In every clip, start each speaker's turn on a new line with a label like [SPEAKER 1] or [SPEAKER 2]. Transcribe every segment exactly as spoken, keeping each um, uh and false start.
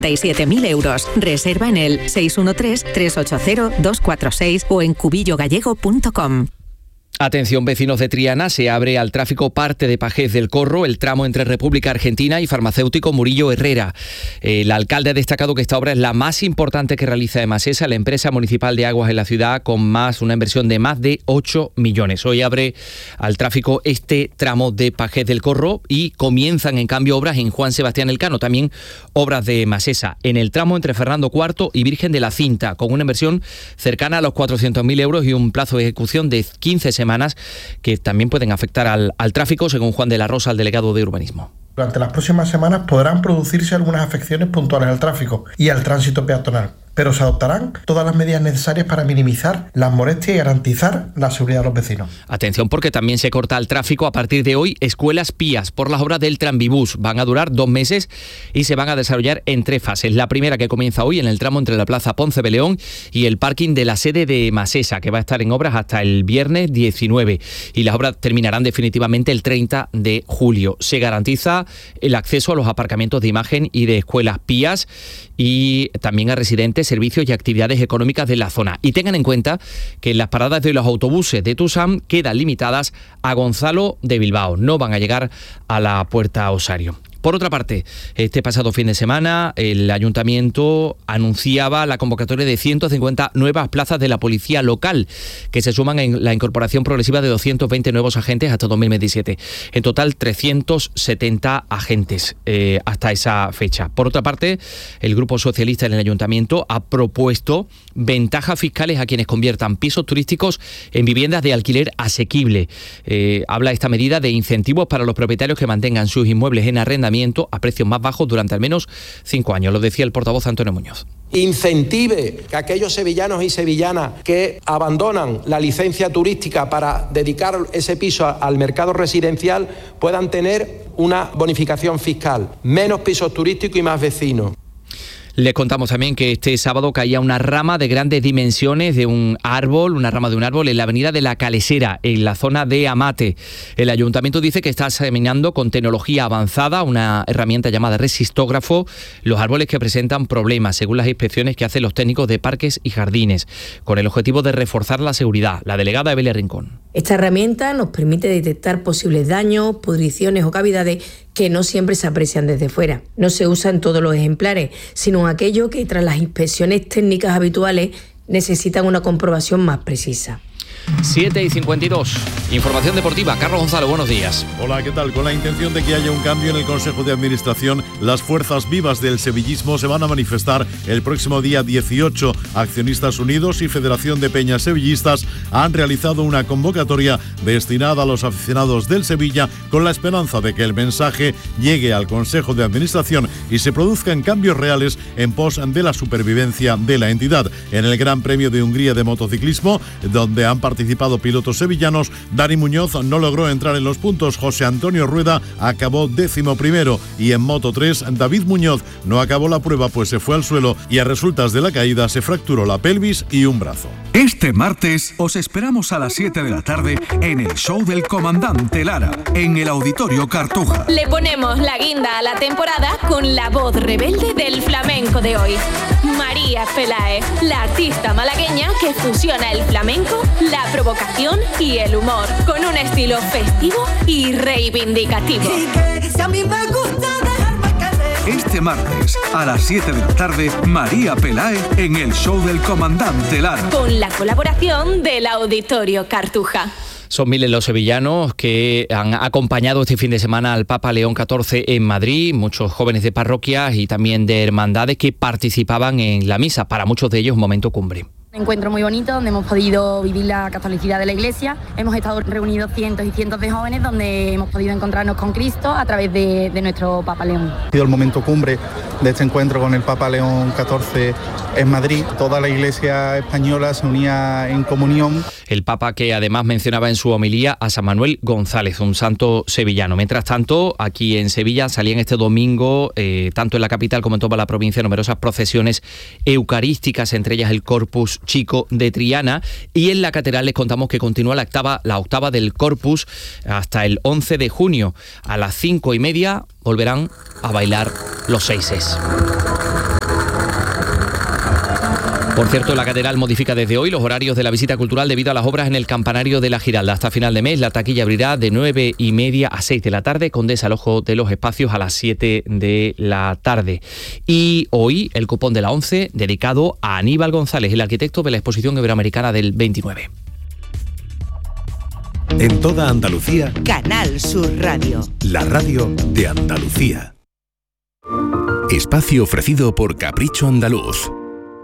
[SPEAKER 1] siete mil euros. Reserva en el seis uno tres, tres ocho cero, dos cuatro seis o en cubillogallego punto com.
[SPEAKER 2] Atención, vecinos de Triana, se abre al tráfico parte de Pajés del Corro, el tramo entre República Argentina y Farmacéutico Murillo Herrera. El alcalde ha destacado que esta obra es la más importante que realiza Emasesa, la empresa municipal de aguas en la ciudad, con más una inversión de más de ocho millones. Hoy abre al tráfico este tramo de Pajés del Corro y comienzan en cambio obras en Juan Sebastián Elcano, también obras de Emasesa, en el tramo entre Fernando cuarto y Virgen de la Cinta, con una inversión cercana a los cuatrocientos mil euros y un plazo de ejecución de quince semanas que también pueden afectar al, al tráfico, según Juan de la Rosa, el delegado de urbanismo.
[SPEAKER 3] Durante las próximas semanas podrán producirse algunas afecciones puntuales al tráfico y al tránsito peatonal, pero se adoptarán todas las medidas necesarias para minimizar las molestias y garantizar la seguridad de los vecinos.
[SPEAKER 2] Atención, porque también se corta el tráfico a partir de hoy Escuelas Pías por las obras del Tranvibús. Van a durar dos meses y se van a desarrollar en tres fases. La primera, que comienza hoy en el tramo entre la Plaza Ponce de León y el parking de la sede de Emasesa, que va a estar en obras hasta el viernes diecinueve, y las obras terminarán definitivamente el treinta de julio. Se garantiza el acceso a los aparcamientos de imagen y de Escuelas Pías y también a residentes, servicios y actividades económicas de la zona. Y tengan en cuenta que las paradas de los autobuses de Tusam quedan limitadas a Gonzalo de Bilbao. No van a llegar a la Puerta Osario. Por otra parte, este pasado fin de semana el Ayuntamiento anunciaba la convocatoria de ciento cincuenta nuevas plazas de la policía local, que se suman en la incorporación progresiva de doscientos veinte nuevos agentes hasta dos mil veintisiete. En total, trescientos setenta agentes eh, hasta esa fecha. Por otra parte, el Grupo Socialista en el Ayuntamiento ha propuesto ventajas fiscales a quienes conviertan pisos turísticos en viviendas de alquiler asequible. Eh, habla esta medida de incentivos para los propietarios que mantengan sus inmuebles en arrendamiento a precios más bajos durante al menos cinco años. Lo decía el portavoz Antonio Muñoz.
[SPEAKER 4] Incentive que aquellos sevillanos y sevillanas que abandonan la licencia turística para dedicar ese piso al mercado residencial puedan tener una bonificación fiscal, menos pisos turísticos y más vecinos.
[SPEAKER 2] Les contamos también que este sábado caía una rama de grandes dimensiones de un árbol, una rama de un árbol en la avenida de la Calesera, en la zona de Amate. El ayuntamiento dice que está examinando con tecnología avanzada, una herramienta llamada resistógrafo, los árboles que presentan problemas, según las inspecciones que hacen los técnicos de parques y jardines, con el objetivo de reforzar la seguridad. La delegada Evelia Rincón.
[SPEAKER 5] Esta herramienta nos permite detectar posibles daños, pudriciones o cavidades que no siempre se aprecian desde fuera. No se usa en todos los ejemplares, sino en aquellos que tras las inspecciones técnicas habituales necesitan una comprobación más precisa.
[SPEAKER 2] siete y cincuenta y dos. Información deportiva. Carlos Gonzalo, buenos días.
[SPEAKER 6] Hola, ¿qué tal? Con la intención de que haya un cambio en el Consejo de Administración, las fuerzas vivas del sevillismo se van a manifestar el próximo día dieciocho. Accionistas Unidos y Federación de Peñas Sevillistas han realizado una convocatoria destinada a los aficionados del Sevilla con la esperanza de que el mensaje llegue al Consejo de Administración y se produzcan cambios reales en pos de la supervivencia de la entidad. En el Gran Premio de Hungría de motociclismo, donde han participado pilotos sevillanos, Dani Muñoz no logró entrar en los puntos. José Antonio Rueda acabó décimo primero y en Moto tres David Muñoz no acabó la prueba pues se fue al suelo y a resultas de la caída se fracturó la pelvis y un brazo.
[SPEAKER 7] Este martes os esperamos a las siete de la tarde en el show del Comandante Lara en el Auditorio Cartuja.
[SPEAKER 8] Le ponemos la guinda a la temporada con la voz rebelde del flamenco de hoy. María Peláez, la artista malagueña que fusiona el flamenco, la provocación y el humor, con un estilo festivo y reivindicativo.
[SPEAKER 7] Este martes, a las siete de la tarde, María Peláez en el show del Comandante Lara.
[SPEAKER 8] Con la colaboración del Auditorio Cartuja.
[SPEAKER 2] Son miles los sevillanos que han acompañado este fin de semana al Papa León catorce en Madrid, muchos jóvenes de parroquias y también de hermandades que participaban en la misa, para muchos de ellos un momento cumbre.
[SPEAKER 9] Un encuentro muy bonito donde hemos podido vivir la catolicidad de la Iglesia. Hemos estado reunidos cientos y cientos de jóvenes donde hemos podido encontrarnos con Cristo a través de, de nuestro Papa León.
[SPEAKER 10] Ha sido el momento cumbre de este encuentro con el Papa León catorce en Madrid. Toda la Iglesia española se unía en comunión.
[SPEAKER 2] El Papa que además mencionaba en su homilía a San Manuel González, un santo sevillano. Mientras tanto, aquí en Sevilla salían este domingo, eh, tanto en la capital como en toda la provincia, numerosas procesiones eucarísticas, entre ellas el Corpus Chico de Triana, y en la catedral les contamos que continúa la octava, la octava del Corpus hasta el once de junio. A las cinco y media volverán a bailar los seises. Por cierto, la catedral modifica desde hoy los horarios de la visita cultural debido a las obras en el campanario de la Giralda. Hasta final de mes la taquilla abrirá de nueve y media a seis de la tarde, con desalojo de los espacios a las siete de la tarde. Y hoy el cupón de la once dedicado a Aníbal González, el arquitecto de la exposición iberoamericana del veintinueve.
[SPEAKER 11] En toda Andalucía,
[SPEAKER 12] Canal Sur Radio.
[SPEAKER 11] La radio de Andalucía. Espacio ofrecido por Capricho Andaluz.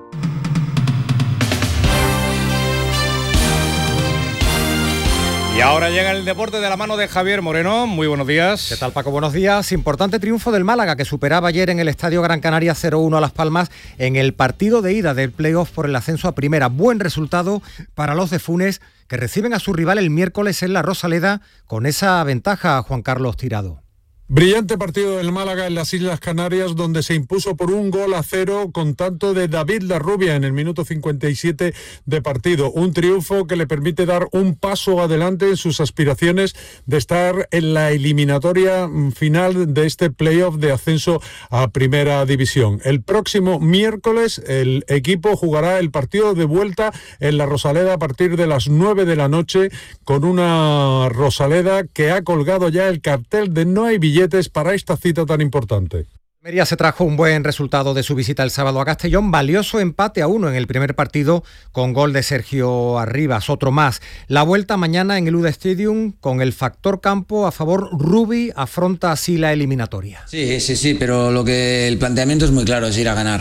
[SPEAKER 13] Y ahora llega el deporte de la mano de Javier Moreno. Muy buenos días.
[SPEAKER 14] ¿Qué tal, Paco? Buenos días. Importante triunfo del Málaga, que superaba ayer en el Estadio Gran Canaria cero uno a Las Palmas en el partido de ida del playoff por el ascenso a primera. Buen resultado para los de Funes, que reciben a su rival el miércoles en la Rosaleda con esa ventaja, Juan Carlos Tirado.
[SPEAKER 15] Brillante partido del Málaga en las Islas Canarias, donde se impuso por un gol a cero con tanto de David Larrubia en el minuto cincuenta y siete de partido. Un triunfo que le permite dar un paso adelante en sus aspiraciones de estar en la eliminatoria final de este playoff de ascenso a Primera División. El próximo miércoles el equipo jugará el partido de vuelta en la Rosaleda a partir de las nueve de la noche, con una Rosaleda que ha colgado ya el cartel de no hay billetes para esta cita tan importante.
[SPEAKER 14] Almería se trajo un buen resultado de su visita el sábado a Castellón, valioso empate a uno en el primer partido con gol de Sergio Arribas, otro más. La vuelta mañana en el U D Stadium con el factor campo a favor. Rubi afronta así la eliminatoria.
[SPEAKER 16] Sí, sí, sí, pero lo que el planteamiento es muy claro, es ir a ganar.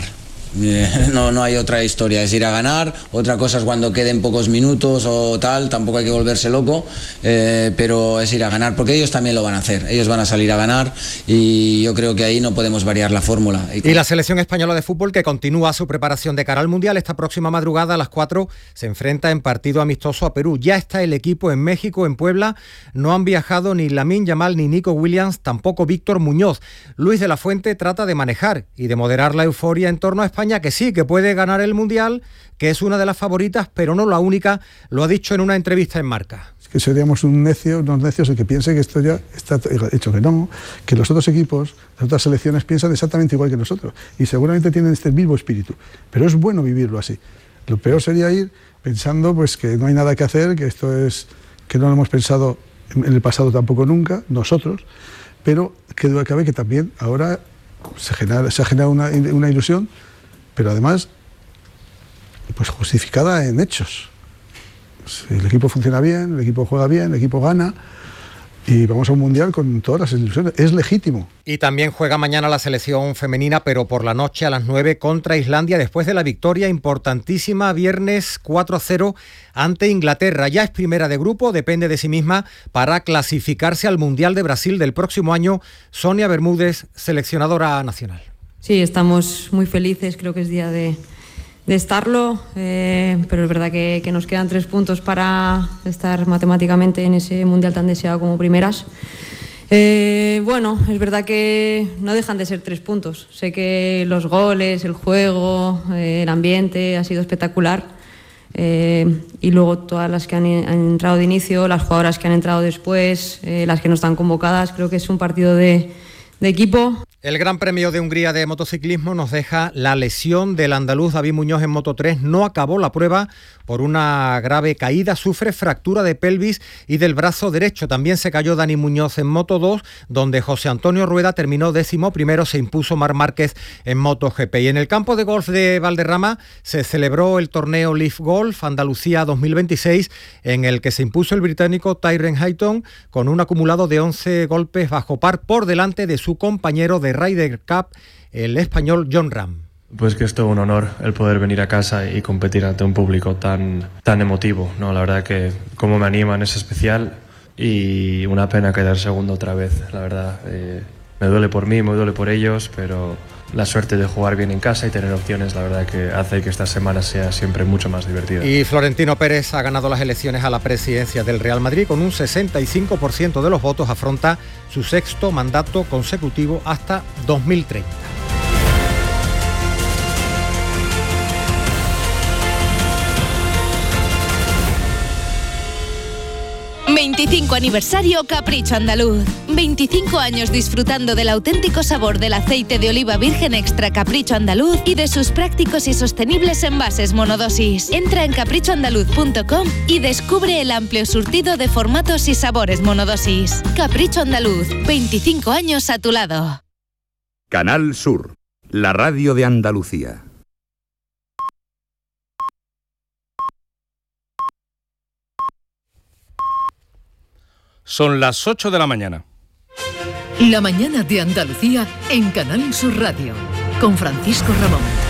[SPEAKER 16] No, no hay otra historia, es ir a ganar. Otra cosa es cuando queden pocos minutos o tal, tampoco hay que volverse loco, eh, pero es ir a ganar, porque ellos también lo van a hacer, ellos van a salir a ganar y yo creo que ahí no podemos variar la fórmula.
[SPEAKER 14] Y la selección española de fútbol, que continúa su preparación de cara al Mundial, esta próxima madrugada a las cuatro se enfrenta en partido amistoso a Perú. Ya está el equipo en México, en Puebla. No han viajado ni Lamine Yamal ni Nico Williams, tampoco Víctor Muñoz. Luis de la Fuente trata de manejar y de moderar la euforia en torno a España, que sí, que puede ganar el Mundial, que es una de las favoritas, pero no la única, lo ha dicho en una entrevista en Marca.
[SPEAKER 17] Es que seríamos un necio, unos necios el que piense que esto ya está hecho, que no, que los otros equipos, las otras selecciones piensan exactamente igual que nosotros y seguramente tienen este mismo espíritu, pero es bueno vivirlo así. Lo peor sería ir pensando pues que no hay nada que hacer, que esto es, que no lo hemos pensado en el pasado tampoco nunca, nosotros, pero que duda cabe que también ahora se genera, se genera una, una ilusión, pero además pues justificada en hechos. El equipo funciona bien, el equipo juega bien, el equipo gana y vamos a un mundial con todas las ilusiones. Es legítimo.
[SPEAKER 14] Y también juega mañana la selección femenina, pero por la noche a las nueve contra Islandia, después de la victoria importantísima viernes cuatro a cero ante Inglaterra. Ya es primera de grupo, depende de sí misma para clasificarse al Mundial de Brasil del próximo año. Sonia Bermúdez, seleccionadora nacional.
[SPEAKER 18] Sí, estamos muy felices, creo que es día de, de estarlo, eh, pero es verdad que, que nos quedan tres puntos para estar matemáticamente en ese mundial tan deseado como primeras. Eh, bueno, es verdad que no dejan de ser tres puntos. Sé que los goles, el juego, eh, el ambiente ha sido espectacular, eh, y luego todas las que han, han entrado de inicio, las jugadoras que han entrado después, eh, las que no están convocadas, creo que es un partido de, de equipo.
[SPEAKER 14] El Gran Premio de Hungría de motociclismo nos deja la lesión del andaluz David Muñoz en Moto tres. No acabó la prueba por una grave caída, sufre fractura de pelvis y del brazo derecho. También se cayó Dani Muñoz en Moto dos, donde José Antonio Rueda terminó décimo primero, se impuso Marc Márquez en MotoGP. Y en el campo de golf de Valderrama se celebró el torneo Leaf Golf Andalucía dos mil veintiséis, en el que se impuso el británico Tyrrell Hayton con un acumulado de once golpes bajo par, por delante de su compañero de Ryder Cup, el español Jon Rahm.
[SPEAKER 19] Pues que es todo un honor el poder venir a casa y competir ante un público tan, tan emotivo, ¿no? La verdad que como me animan es especial y una pena quedar segundo otra vez, la verdad. Eh, me duele por mí, me duele por ellos, pero la suerte de jugar bien en casa y tener opciones, la verdad que hace que esta semana sea siempre mucho más divertida.
[SPEAKER 14] Y Florentino Pérez ha ganado las elecciones a la presidencia del Real Madrid con un sesenta y cinco por ciento de los votos, afronta su sexto mandato consecutivo hasta dos mil treinta.
[SPEAKER 20] veinticinco aniversario Capricho Andaluz. veinticinco años disfrutando del auténtico sabor del aceite de oliva virgen extra Capricho Andaluz y de sus prácticos y sostenibles envases monodosis. Entra en capricho andaluz punto com y descubre el amplio surtido de formatos y sabores monodosis. Capricho Andaluz, veinticinco años a tu lado.
[SPEAKER 21] Canal Sur, la radio de Andalucía.
[SPEAKER 13] Son las ocho de la mañana.
[SPEAKER 22] La mañana de Andalucía en Canal Sur Radio, con Francisco Ramón.